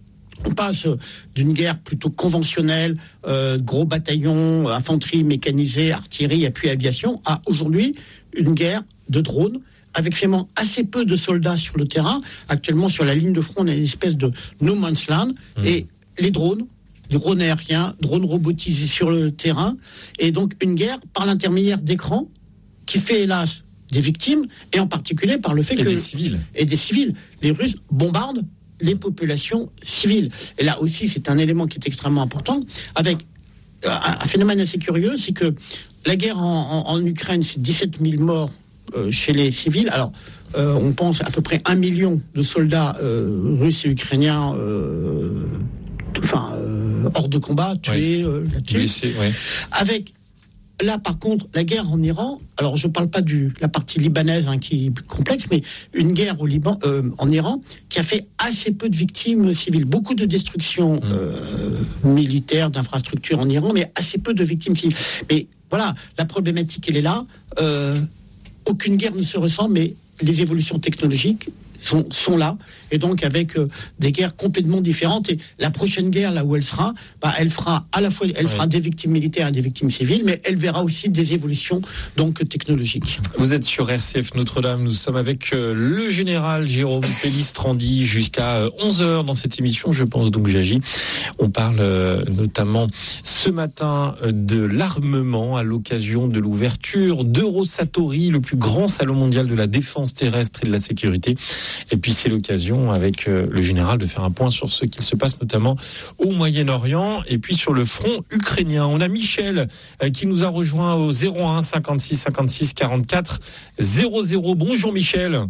On passe d'une guerre plutôt conventionnelle, euh, gros bataillons, infanterie mécanisée, artillerie, appui aviation, à aujourd'hui une guerre de drones, avec finalement assez peu de soldats sur le terrain. Actuellement, sur la ligne de front, on a une espèce de no man's land. Mmh. Et les drones, drones aériens, drones robotisés sur le terrain, et donc une guerre par l'intermédiaire d'écrans qui fait hélas des victimes, et en particulier par le fait et que... des civils. Et des civils. Les Russes bombardent les populations civiles. Et là aussi, c'est un élément qui est extrêmement important, avec un, un phénomène assez curieux, c'est que la guerre en, en, en Ukraine, c'est dix-sept mille morts euh, chez les civils. Alors, euh, on pense à peu près un million de soldats euh, russes et ukrainiens euh, enfin, euh, hors de combat, tués, oui. euh, là-dessus. Oui, avec... Là, par contre, la guerre en Iran, alors je ne parle pas de la partie libanaise hein, qui est complexe, mais une guerre au Liban, euh, en Iran qui a fait assez peu de victimes civiles. Beaucoup de destruction euh, militaire, d'infrastructures en Iran, mais assez peu de victimes civiles. Mais voilà, la problématique, elle est là. Euh, aucune guerre ne se ressemble, mais les évolutions technologiques sont, sont là, et donc avec euh, des guerres complètement différentes. Et la prochaine guerre, là où elle sera, bah, elle fera à la fois, elle ouais. fera des victimes militaires et des victimes civiles, mais elle verra aussi des évolutions donc technologiques. Vous êtes sur R C F Notre-Dame, nous sommes avec euh, le général Jérôme Pellistrandi jusqu'à euh, onze heures dans cette émission, je pense donc j'agis. On parle euh, notamment ce matin euh, de l'armement à l'occasion de l'ouverture d'Eurosatori, le plus grand salon mondial de la défense terrestre et de la sécurité. Et puis c'est l'occasion avec euh, le général de faire un point sur ce qu'il se passe notamment au Moyen-Orient et puis sur le front ukrainien. On a Michel euh, qui nous a rejoint au zéro un cinquante-six cinquante-six quarante-quatre zéro zéro. Bonjour Michel.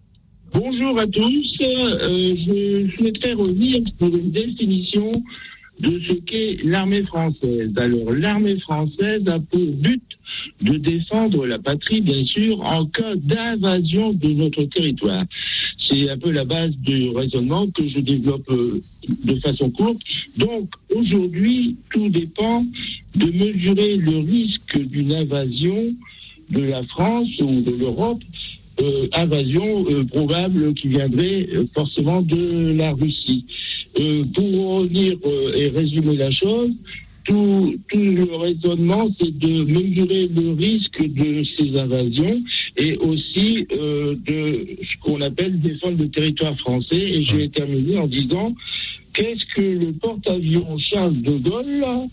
Bonjour à tous. Euh, je souhaiterais revenir sur une définition de ce qu'est l'armée française. Alors, l'armée française a pour but de défendre la patrie, bien sûr, en cas d'invasion de notre territoire. C'est un peu la base du raisonnement que je développe euh, de façon courte. Donc, aujourd'hui, tout dépend de mesurer le risque d'une invasion de la France ou de l'Europe, euh, invasion euh, probable qui viendrait euh, forcément de la Russie. Euh, pour revenir euh, et résumer la chose, tout, tout le raisonnement, c'est de mesurer le risque de ces invasions et aussi euh, de ce qu'on appelle défendre le territoire français. Et je vais terminer en disant, qu'est-ce que le porte-avions Charles de Gaulle là,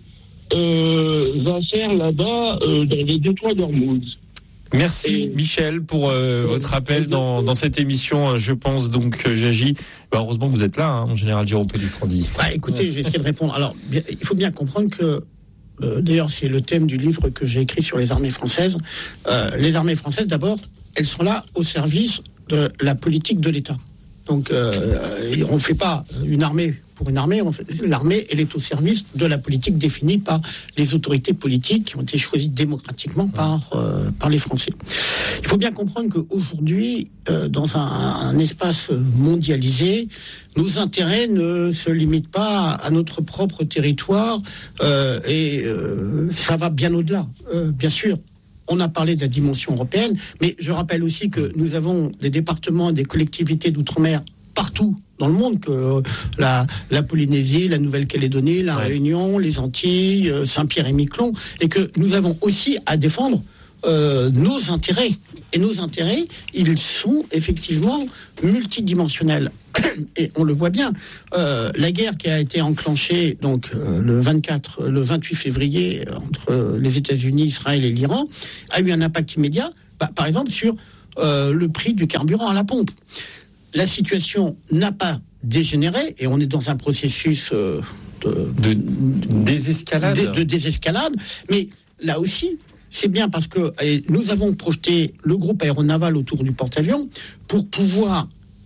euh, va faire là-bas euh, dans les détroits d'Ormuz? Merci Et... Michel pour euh, votre appel dans, dans cette émission. Je pense donc euh, j'agis. Bah, heureusement que vous êtes là, hein, mon général Jérôme Pellistrandi. Bah, écoutez, je vais essayer de répondre. Alors, bien, il faut bien comprendre que, euh, d'ailleurs, c'est le thème du livre que j'ai écrit sur les armées françaises. Euh, les armées françaises, d'abord, elles sont là au service de la politique de l'État. Donc, euh, on ne fait pas une armée pour une armée. On fait, l'armée, elle est au service de la politique définie par les autorités politiques qui ont été choisies démocratiquement par, euh, par les Français. Il faut bien comprendre qu'aujourd'hui, euh, dans un, un espace mondialisé, nos intérêts ne se limitent pas à notre propre territoire euh, et euh, ça va bien au-delà. Euh, bien sûr, on a parlé de la dimension européenne, mais je rappelle aussi que nous avons des départements, des collectivités d'outre-mer partout dans le monde, que la, la Polynésie, la Nouvelle-Calédonie, la ouais. Réunion, les Antilles, Saint-Pierre et Miquelon, et que nous avons aussi à défendre euh, nos intérêts. Et nos intérêts, ils sont effectivement multidimensionnels. Et on le voit bien, euh, la guerre qui a été enclenchée donc euh, le vingt-quatre, le vingt-huit février entre les États-Unis, Israël et l'Iran a eu un impact immédiat, bah, par exemple sur euh, le prix du carburant à la pompe. La situation n'a pas dégénéré et on est dans un processus euh, de, de, de désescalade. De, de désescalade, mais là aussi. C'est bien parce que et nous avons projeté le groupe aéronaval autour du porte-avions pour pouvoir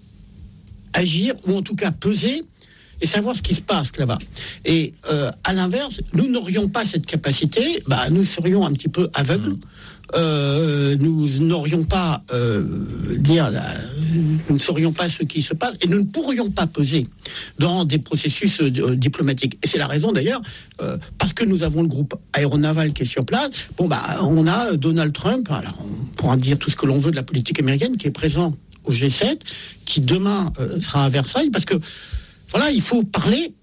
agir, ou en tout cas peser, et savoir ce qui se passe là-bas. Et euh, à l'inverse, nous n'aurions pas cette capacité, bah, nous serions un petit peu aveugles, mmh. euh, nous n'aurions pas, euh, dire, la, nous ne saurions pas ce qui se passe, et nous ne pourrions pas peser dans des processus euh, diplomatiques. Et c'est la raison d'ailleurs, euh, parce que nous avons le groupe aéronaval qui est sur place, bon, bah, on a Donald Trump, alors on pourra dire tout ce que l'on veut de la politique américaine, qui est présent au G sept, qui demain euh, sera à Versailles, parce que voilà, il faut parler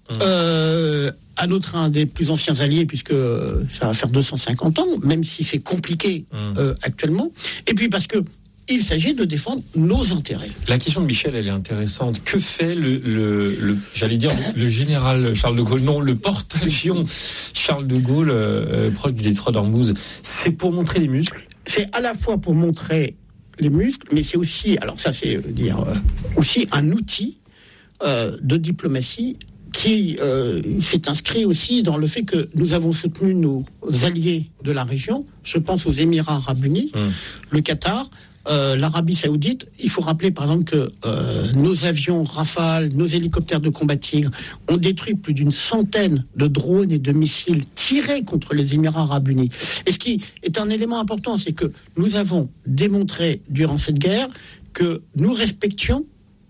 euh, à notre un des plus anciens alliés, puisque ça va faire deux cent cinquante ans, même si c'est compliqué euh, actuellement, et puis parce que il s'agit de défendre nos intérêts. La question de Michel, elle est intéressante. Que fait le, le, le j'allais dire, le général Charles de Gaulle, non, le porte-avions Charles de Gaulle, euh, proche du détroit d'Ormuz? C'est pour montrer les muscles? C'est à la fois pour montrer les muscles, mais c'est aussi, alors ça c'est euh, dire euh, aussi un outil euh, de diplomatie qui euh, s'est inscrit aussi dans le fait que nous avons soutenu nos alliés de la région. Je pense aux Émirats Arabes Unis, mmh. le Qatar, euh, l'Arabie Saoudite. Il faut rappeler par exemple que euh, nos avions Rafale, nos hélicoptères de combat Tigre ont détruit plus d'une centaine de drones et de missiles tirés contre les Émirats Arabes Unis. Et ce qui est un élément important, c'est que nous avons démontré durant cette guerre que nous respections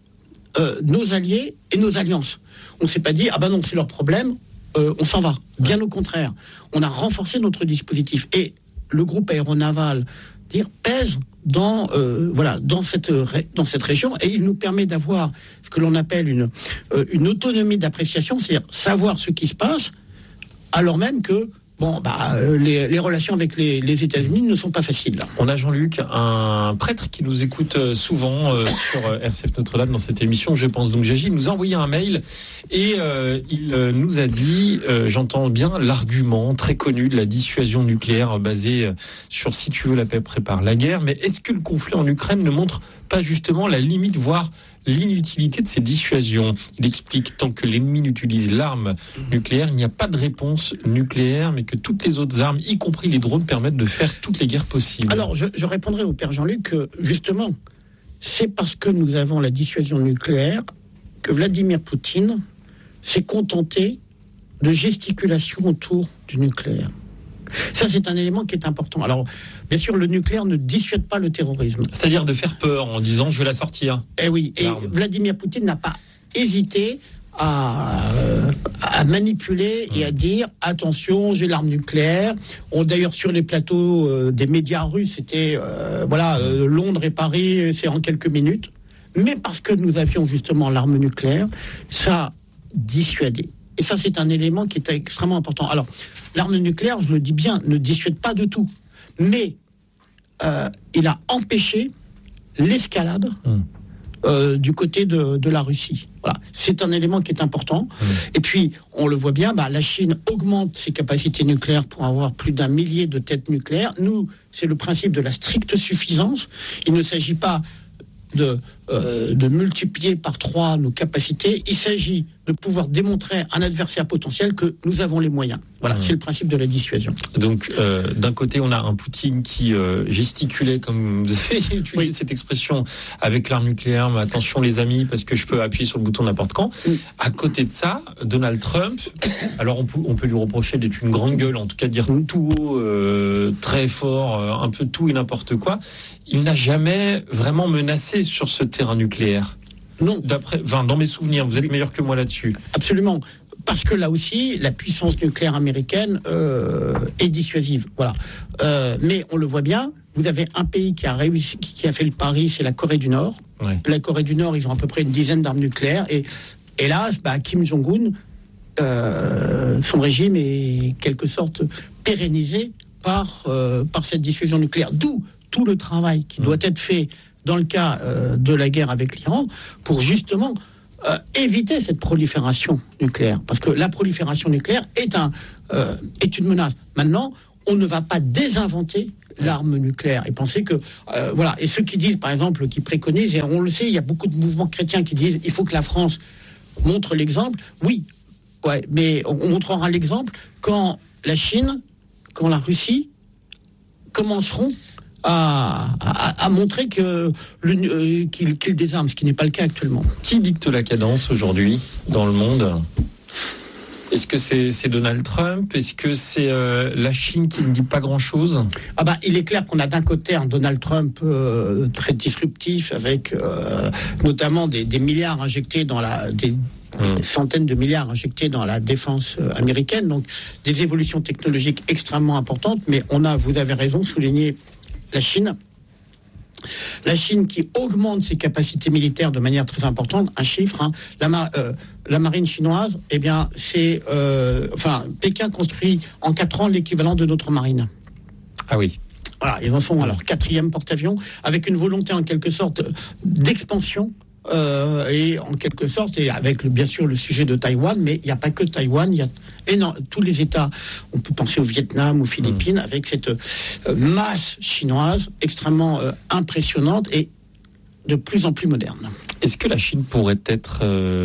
euh, nos alliés et nos alliances. On ne s'est pas dit ah ben non c'est leur problème, euh, on s'en va. Bien au contraire, on a renforcé notre dispositif et le groupe aéronaval dire pèse dans euh, voilà dans cette dans cette région et il nous permet d'avoir ce que l'on appelle une euh, une autonomie d'appréciation, c'est-à-dire savoir ce qui se passe alors même que bon bah les, les relations avec les, les États-Unis ne sont pas faciles. On a Jean-Luc, un prêtre qui nous écoute souvent euh, sur R C F Notre-Dame dans cette émission. Je pense donc Jagi, il nous a envoyé un mail et euh, il euh, nous a dit, euh, j'entends bien l'argument très connu de la dissuasion nucléaire basée sur si tu veux la paix prépare la guerre, mais est-ce que le conflit en Ukraine ne montre pas justement la limite, voire l'inutilité de ces dissuasions? Il explique tant que l'ennemi n'utilise l'arme nucléaire, il n'y a pas de réponse nucléaire, mais que toutes les autres armes, y compris les drones, permettent de faire toutes les guerres possibles. Alors, je, je répondrai au père Jean-Luc que, justement, c'est parce que nous avons la dissuasion nucléaire que Vladimir Poutine s'est contenté de gesticulations autour du nucléaire. Ça, c'est un élément qui est important. Alors, bien sûr, le nucléaire ne dissuade pas le terrorisme. C'est-à-dire de faire peur en disant « je vais la sortir ». Eh oui, et l'arme. Vladimir Poutine n'a pas hésité à, à manipuler et à dire « attention, j'ai l'arme nucléaire ». On, d'ailleurs, sur les plateaux euh, des médias russes, c'était euh, voilà, euh, Londres et Paris, c'est en quelques minutes. Mais parce que nous avions justement l'arme nucléaire, ça a dissuadé. Et ça, c'est un élément qui est extrêmement important. Alors, l'arme nucléaire, je le dis bien, ne dissuade pas de tout. Mais euh, il a empêché l'escalade mmh. euh, du côté de, de la Russie. Voilà. C'est un élément qui est important. Mmh. Et puis, on le voit bien, bah, la Chine augmente ses capacités nucléaires pour avoir plus d'un millier de têtes nucléaires. Nous, c'est le principe de la stricte suffisance. Il ne s'agit pas de, euh, de multiplier par trois nos capacités. Il s'agit de pouvoir démontrer à un adversaire potentiel que nous avons les moyens. Voilà, mmh. c'est le principe de la dissuasion. Donc, euh, d'un côté, on a un Poutine qui euh, gesticulait, comme vous avez utilisé oui. cette expression, avec l'arme nucléaire, mais attention les amis, parce que je peux appuyer sur le bouton n'importe quand. Mmh. À côté de ça, Donald Trump, alors on peut, on peut lui reprocher d'être une grande gueule, en tout cas dire mmh. tout haut, euh, très fort, euh, un peu tout et n'importe quoi. Il n'a jamais vraiment menacé sur ce terrain nucléaire. Non. D'après, enfin, dans mes souvenirs, vous êtes meilleur que moi là-dessus. Absolument. Parce que là aussi, la puissance nucléaire américaine euh, est dissuasive. Voilà. Euh, mais on le voit bien, vous avez un pays qui a réussi, qui a fait le pari, c'est la Corée du Nord. Ouais. La Corée du Nord, ils ont à peu près une dizaine d'armes nucléaires. Et hélas, bah, Kim Jong-un, euh, son régime est quelque sorte pérennisé par, euh, par cette dissuasion nucléaire. D'où tout le travail qui mmh. doit être fait dans le cas euh, de la guerre avec l'Iran, pour justement euh, éviter cette prolifération nucléaire. Parce que la prolifération nucléaire est, un, euh, est une menace. Maintenant, on ne va pas désinventer l'arme nucléaire et penser que... Euh, voilà. Et ceux qui disent, par exemple, qui préconisent, et on le sait, il y a beaucoup de mouvements chrétiens qui disent il faut que la France montre l'exemple. Oui, ouais, mais on montrera l'exemple quand la Chine, quand la Russie commenceront À, à, à montrer que le, euh, qu'il, qu'il désarme, ce qui n'est pas le cas actuellement. Qui dicte la cadence aujourd'hui dans le monde ? Est-ce que c'est, c'est Donald Trump ? Est-ce que c'est euh, la Chine qui ne dit pas grand-chose ? Ah bah, il est clair qu'on a d'un côté un Donald Trump euh, très disruptif, avec euh, notamment des, des milliards injectés dans la... Des, Des centaines de milliards injectés dans la défense américaine, donc des évolutions technologiques extrêmement importantes, mais on a, vous avez raison, souligné la Chine. La Chine qui augmente ses capacités militaires de manière très importante. Un chiffre, hein, la, mar- euh, la marine chinoise, eh bien, c'est... Euh, enfin, Pékin construit en quatre ans l'équivalent de notre marine. Ah oui. Voilà, ils en sont à leur quatrième porte-avions, avec une volonté en quelque sorte d'expansion. Euh, et en quelque sorte, et avec le, bien sûr le sujet de Taïwan, mais il n'y a pas que Taïwan, il y a énorme, tous les États, on peut penser au Vietnam, aux Philippines, mmh. avec cette euh, masse chinoise extrêmement euh, impressionnante et de plus en plus moderne. Est-ce que la Chine pourrait être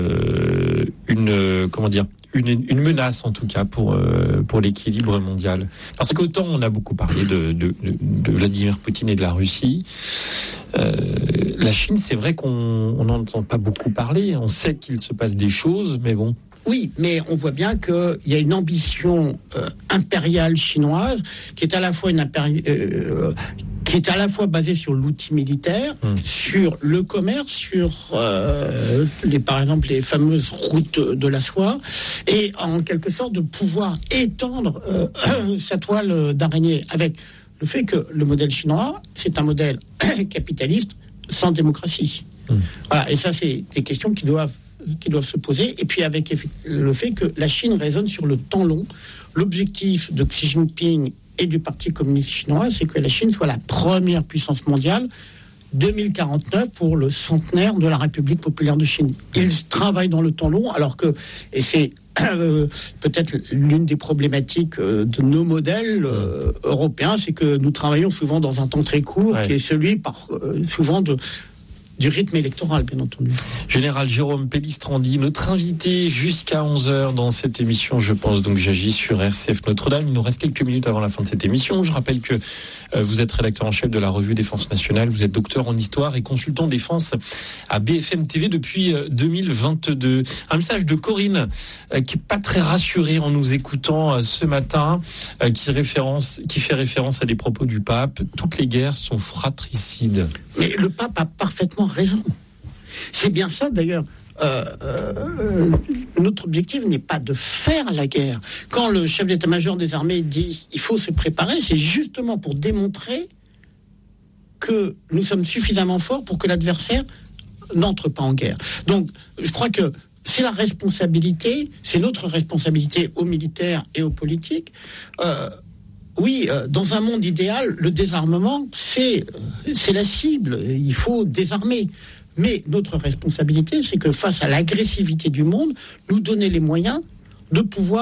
euh, une, euh, comment dire, une, une menace en tout cas pour, euh, pour l'équilibre mondial ? Parce qu'autant on a beaucoup parlé de, de, de, de Vladimir Poutine et de la Russie, euh, la Chine, c'est vrai qu'on n'en entend pas beaucoup parler. On sait qu'il se passe des choses, mais bon. Oui, mais on voit bien qu'il y a une ambition euh, impériale chinoise qui est à la fois une impéri- euh, qui est à la fois basée sur l'outil militaire, mmh. sur le commerce, sur euh, les, par exemple les fameuses routes de la soie, et en quelque sorte de pouvoir étendre euh, sa toile d'araignée avec le fait que le modèle chinois, c'est un modèle capitaliste sans démocratie. Mmh. Voilà, et ça, c'est des questions qui doivent qui doivent se poser, et puis avec le fait que la Chine raisonne sur le temps long. L'objectif de Xi Jinping et du Parti communiste chinois, c'est que la Chine soit la première puissance mondiale deux mille quarante-neuf pour le centenaire de la République populaire de Chine. Ils travaillent dans le temps long, alors que, et c'est euh, peut-être l'une des problématiques euh, de nos modèles euh, européens, c'est que nous travaillons souvent dans un temps très court, ouais. qui est celui par, euh, souvent de du rythme électoral, bien entendu. Général Jérôme Pellistrandi, notre invité jusqu'à onze heures dans cette émission, je pense donc j'agis sur R C F Notre-Dame. Il nous reste quelques minutes avant la fin de cette émission. Je rappelle que euh, vous êtes rédacteur en chef de la revue Défense Nationale, vous êtes docteur en histoire et consultant défense à B F M T V depuis euh, deux mille vingt-deux. Un message de Corinne euh, qui est pas très rassurée en nous écoutant euh, ce matin, euh, qui, référence, qui fait référence à des propos du pape. Toutes les guerres sont fratricides. Mais le pape a parfaitement raison. C'est bien ça d'ailleurs. Euh, euh, notre objectif n'est pas de faire la guerre. Quand le chef d'état-major des armées dit il faut se préparer, c'est justement pour démontrer que nous sommes suffisamment forts pour que l'adversaire n'entre pas en guerre. Donc je crois que c'est la responsabilité, c'est notre responsabilité aux militaires et aux politiques. Euh, Oui, euh, dans un monde idéal, le désarmement, c'est, euh, c'est la cible. Il faut désarmer. Mais notre responsabilité, c'est que face à l'agressivité du monde, nous donner les moyens de pouvoir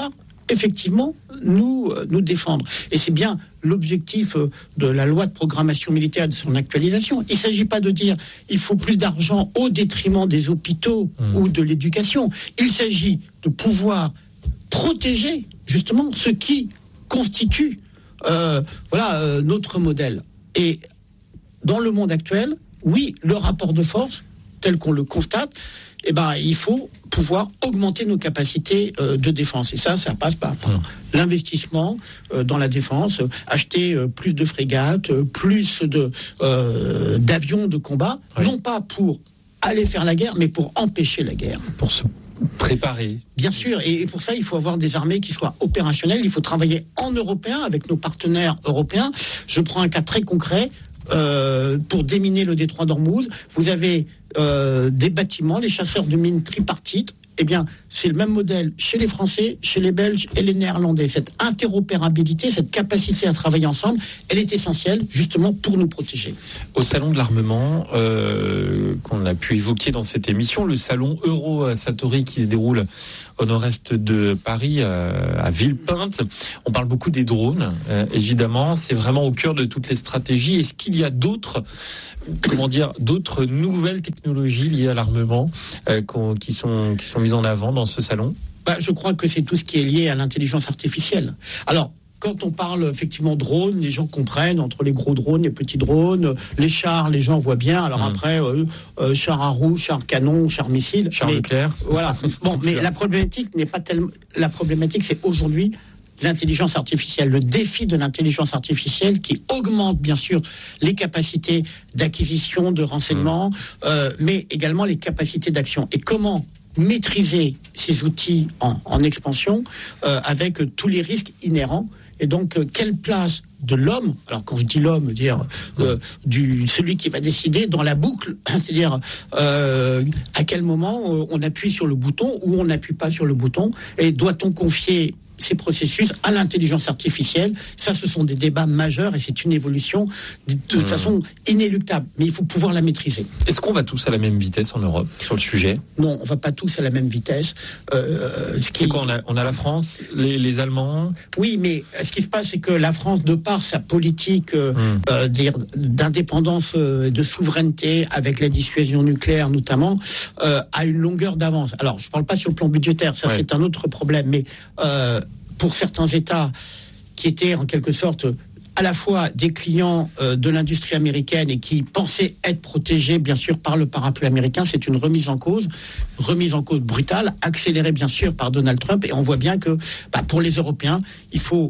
effectivement nous, nous défendre. Et c'est bien l'objectif de la loi de programmation militaire et de son actualisation. Il ne s'agit pas de dire il faut plus d'argent au détriment des hôpitaux mmh. ou de l'éducation. Il s'agit de pouvoir protéger justement ce qui constitue euh, voilà, euh, notre modèle. Et dans le monde actuel, oui, le rapport de force, tel qu'on le constate, eh ben, il faut pouvoir augmenter nos capacités euh, de défense. Et ça, ça passe par, par l'investissement euh, dans la défense, euh, acheter euh, plus de frégates, euh, plus de, euh, d'avions de combat, oui. non pas pour aller faire la guerre, mais pour empêcher la guerre. Pour se préparer. Bien sûr, et, et pour ça, il faut avoir des armées qui soient opérationnelles. Il faut travailler en européen avec nos partenaires européens. Je prends un cas très concret. Euh, pour déminer le détroit d'Ormuz, vous avez euh, des bâtiments, les chasseurs de mines tripartites. Eh bien, c'est le même modèle chez les Français, chez les Belges et les Néerlandais. Cette interopérabilité, cette capacité à travailler ensemble, elle est essentielle justement pour nous protéger. Au salon de l'armement euh, qu'on a pu évoquer dans cette émission, le salon Euro-Satori qui se déroule au nord-est de Paris, euh, à Villepinte. On parle beaucoup des drones, euh, évidemment. C'est vraiment au cœur de toutes les stratégies. Est-ce qu'il y a d'autres, comment dire, d'autres nouvelles technologies liées à l'armement euh, qui sont qui sont mises en avant dans ce salon ? Bah, je crois que c'est tout ce qui est lié à l'intelligence artificielle. Alors, quand on parle effectivement drone, les gens comprennent entre les gros drones, les petits drones, les chars, les gens voient bien. Alors mmh. après, euh, euh, chars à roues, chars canon, chars missiles, chars nucléaires. Voilà. Bon, mais la problématique n'est pas tellement. La problématique, c'est aujourd'hui l'intelligence artificielle, le défi de l'intelligence artificielle qui augmente bien sûr les capacités d'acquisition, de renseignement, mmh. euh, mais également les capacités d'action. Et comment maîtriser ces outils en, en expansion euh, avec euh, tous les risques inhérents. Et donc, euh, quelle place de l'homme, alors quand je dis l'homme, dire euh, du celui qui va décider dans la boucle, c'est-à-dire euh, à quel moment euh, on appuie sur le bouton ou on n'appuie pas sur le bouton, et doit-on confier ces processus à l'intelligence artificielle? Ça, ce sont des débats majeurs et c'est une évolution de toute mmh. façon inéluctable. Mais il faut pouvoir la maîtriser. Est-ce qu'on va tous à la même vitesse en Europe sur le sujet ? Non, on va pas tous à la même vitesse. Euh, ce qui... C'est quoi, on a, on a la France, les, les Allemands ? Oui, mais ce qui se passe, c'est que la France, de par sa politique euh, mmh. euh, dire, d'indépendance, euh, de souveraineté, avec la dissuasion nucléaire notamment, euh, a une longueur d'avance. Alors, je ne parle pas sur le plan budgétaire, ça ouais. c'est un autre problème, mais euh, pour certains États qui étaient en quelque sorte à la fois des clients euh, de l'industrie américaine et qui pensaient être protégés bien sûr par le parapluie américain, c'est une remise en cause, remise en cause brutale, accélérée bien sûr par Donald Trump, et on voit bien que bah, pour les Européens, il faut,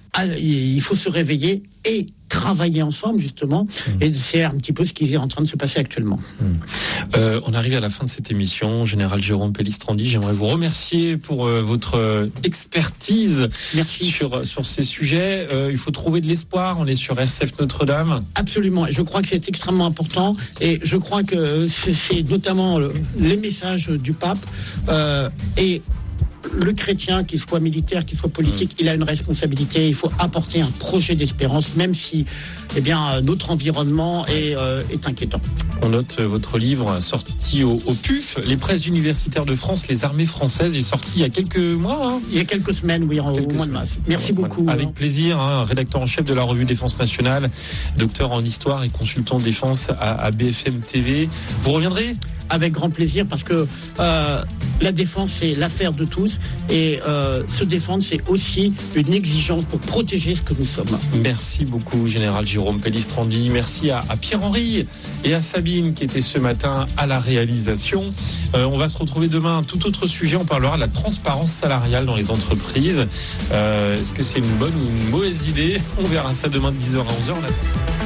il faut se réveiller et travailler ensemble justement, mmh. et c'est un petit peu ce qui est en train de se passer actuellement. Mmh. Euh, on arrive à la fin de cette émission. Général Jérôme Pellistrandi, j'aimerais vous remercier pour euh, votre expertise Merci. sur sur ces sujets. Euh, il faut trouver de l'espoir. On est sur R C F Notre-Dame. Absolument. Je crois que c'est extrêmement important, et je crois que c'est, c'est notamment le, les messages du pape euh, et le chrétien, qu'il soit militaire, qu'il soit politique, mmh. il a une responsabilité. Il faut apporter un projet d'espérance, même si eh bien, notre environnement est, euh, est inquiétant. On note votre livre sorti au, au P U F, Les presses universitaires de France, les armées françaises. Il est sorti il y a quelques mois. Hein il y a quelques semaines, oui, en, quelques au mois de mars. Merci ouais, beaucoup. Avec hein. plaisir, hein, rédacteur en chef de la revue Défense Nationale, docteur en histoire et consultant défense à, à B F M T V. Vous reviendrez ? Avec grand plaisir, parce que euh, la défense, c'est l'affaire de tous, et euh, se défendre, c'est aussi une exigence pour protéger ce que nous sommes. Merci beaucoup, Général Jérôme Pellistrandi. Merci à, à Pierre-Henri et à Sabine qui étaient ce matin à la réalisation. Euh, on va se retrouver demain. Un tout autre sujet, on parlera de la transparence salariale dans les entreprises. Euh, est-ce que c'est une bonne ou une mauvaise idée ? On verra ça demain de dix heures à onze heures. On attend.